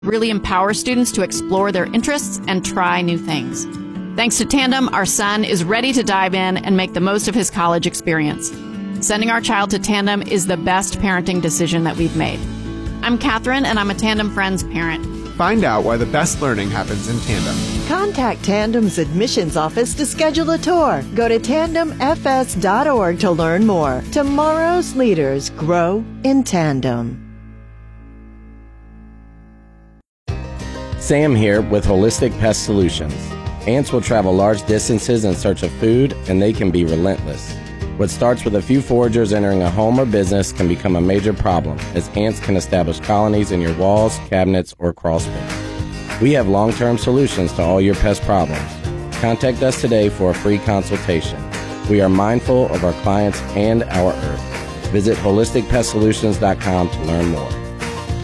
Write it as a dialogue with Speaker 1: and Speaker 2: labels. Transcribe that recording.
Speaker 1: really empower students to explore their interests and try new things. Thanks to Tandem, our son is ready to dive in and make the most of his college experience. Sending our child to Tandem is the best parenting decision that we've made. I'm Catherine, and I'm a Tandem Friends parent.
Speaker 2: Find out why the best learning happens in Tandem.
Speaker 3: Contact Tandem's admissions office to schedule a tour. Go to tandemfs.org to learn more. Tomorrow's leaders grow in tandem.
Speaker 4: Sam here with Holistic Pest Solutions. Ants will travel large distances in search of food, and they can be relentless. What starts with a few foragers entering a home or business can become a major problem, as ants can establish colonies in your walls, cabinets, or crawl space. We have long-term solutions to all your pest problems. Contact us today for a free consultation. We are mindful of our clients and our earth. Visit holisticpestsolutions.com to learn more.